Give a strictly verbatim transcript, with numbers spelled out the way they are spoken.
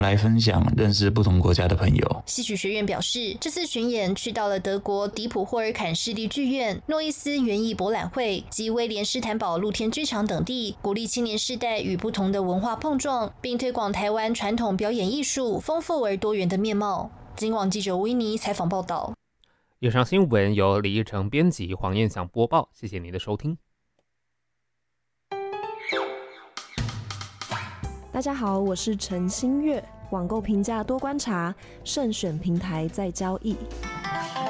来分享认识不同国家的朋友。 戏曲学院表示，这次巡演去到了德国迪普霍尔坎市立剧院、诺伊斯园艺博览会及威廉斯坦堡露天剧场等地，鼓励青年世代与不同的文化碰撞，并推广台湾传统表演艺术丰富而多元的面貌。今网记者维尼采访报道。 以上新闻由李义成编辑，黄燕祥播报，谢谢您的收听。 大家好，我是陈新月。网购评价多观察，慎选平台再交易。